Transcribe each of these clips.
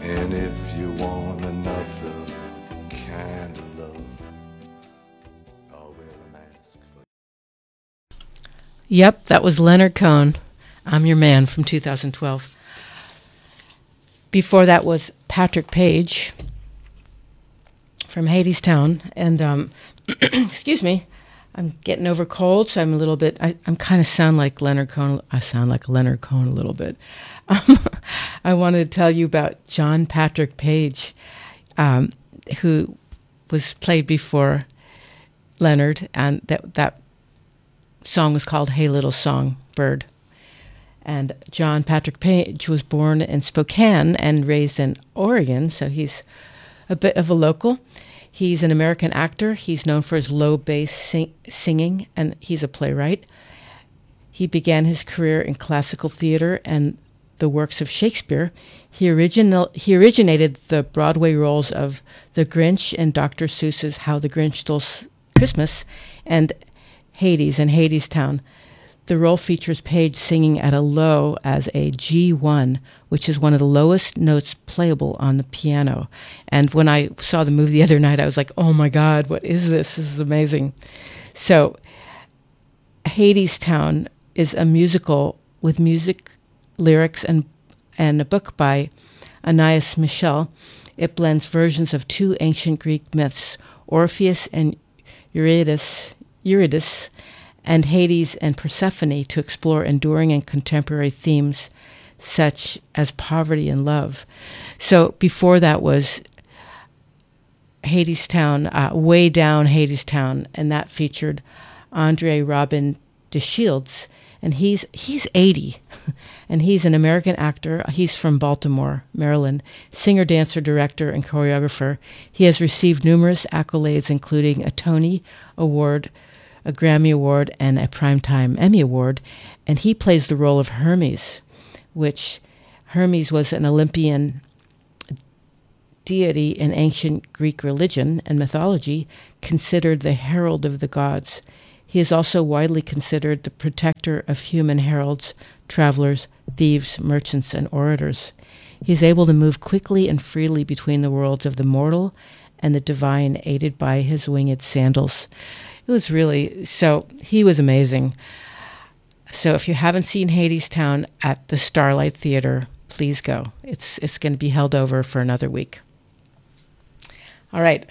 And if you want another kind of love, I'll wear a mask for. Yep, that was Leonard Cohen. I'm Your Man from 2012. Before that was Patrick Page from Hadestown. And, excuse me, I'm getting over cold, so I'm a little bit, I'm kind of sound like Leonard Cohen. I sound like Leonard Cohen a little bit. I wanted to tell you about John Patrick Page, who was played before Leonard, and that song was called Hey Little Songbird. And John Patrick Page was born in Spokane and raised in Oregon, so he's a bit of a local. He's an American actor. He's known for his low bass singing, and he's a playwright. He began his career in classical theater and the works of Shakespeare. He originated the Broadway roles of The Grinch and Dr. Seuss's How the Grinch Stole Christmas and Hades and Hadestown. The role features Page singing at a low as a G1, which is one of the lowest notes playable on the piano. And when I saw the movie the other night, I was like, oh my God, what is this? This is amazing. So Hadestown is a musical with music, lyrics, and a book by Anais Michel. It blends versions of two ancient Greek myths, Orpheus and Eurydice, and Hades and Persephone, to explore enduring and contemporary themes such as poverty and love. So before that was Hadestown, Way Down Hadestown, and that featured Andre Robin DeShields, and he's 80, and he's an American actor. He's from Baltimore, Maryland, singer, dancer, director, and choreographer. He has received numerous accolades, including a Tony Award, a Grammy Award, and a Primetime Emmy Award, and he plays the role of Hermes, which Hermes was an Olympian deity in ancient Greek religion and mythology, considered the herald of the gods. He is also widely considered the protector of human heralds, travelers, thieves, merchants, and orators. He is able to move quickly and freely between the worlds of the mortal and the divine, aided by his winged sandals. It was really, so he was amazing. So if you haven't seen Hadestown at the Starlight Theater, please go. It's going to be held over for another week. All right.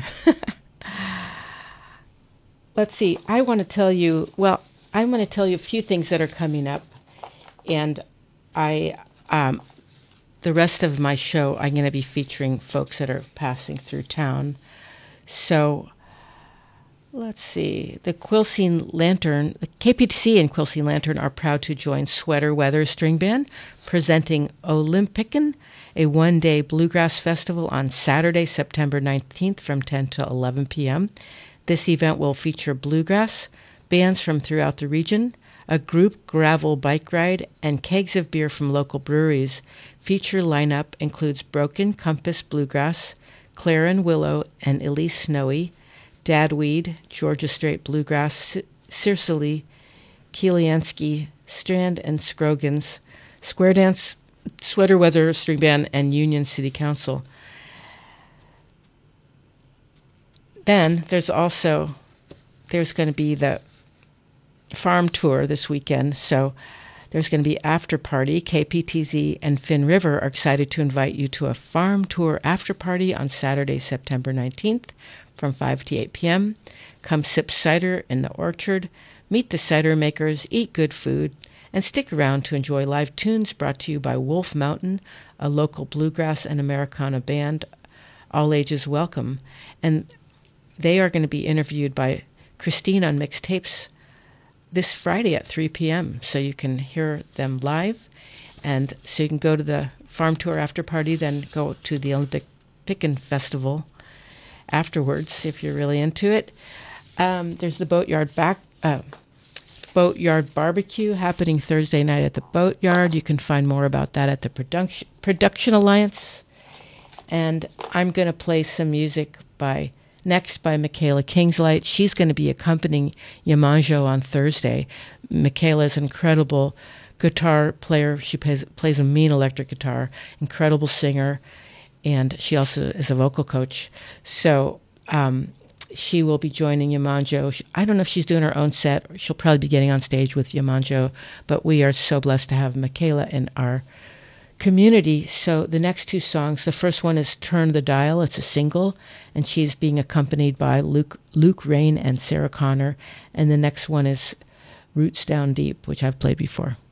Let's see. I'm going to tell you a few things that are coming up. And the rest of my show, I'm going to be featuring folks that are passing through town. So let's see. The KPTC and Quilcene Lantern are proud to join Sweater Weather String Band, presenting Olympican, a one-day bluegrass festival on Saturday, September 19th from 10 to 11 p.m. This event will feature bluegrass, bands from throughout the region, a group gravel bike ride, and kegs of beer from local breweries. Feature lineup includes Broken Compass Bluegrass, Clarin Willow and Elise Snowy, Dadweed, Georgia Strait Bluegrass, Circely, Kiliansky, Strand and Scroggins, Square Dance, Sweater Weather String Band, and Union City Council. Then there's going to be the farm tour this weekend. So there's going to be after party. KPTZ and Finn River are excited to invite you to a farm tour after party on Saturday, September 19th from 5 to 8 p.m. Come sip cider in the orchard, meet the cider makers, eat good food, and stick around to enjoy live tunes brought to you by Wolf Mountain, a local bluegrass and Americana band. All ages welcome. And they are going to be interviewed by Christine on Mixtapes this Friday at 3 p.m. So you can hear them live. And so you can go to the farm tour after party, then go to the Olympic Pickin' Festival afterwards if you're really into it. There's the Boatyard Barbecue happening Thursday night at the Boatyard. You can find more about that at the Production Alliance. And I'm going to play some music next by Michaela Kingslight. She's going to be accompanying Yamanjo on Thursday. Michaela is an incredible guitar player. She plays a mean electric guitar, incredible singer, and she also is a vocal coach. So she will be joining Yamanjo. I don't know if she's doing her own set. She'll probably be getting on stage with Yamanjo, but we are so blessed to have Michaela in our community. So the next two songs, the first one is Turn the Dial. It's a single, and she's being accompanied by Luke Rain and Sarah Connor. And the next one is Roots Down Deep, which I've played before.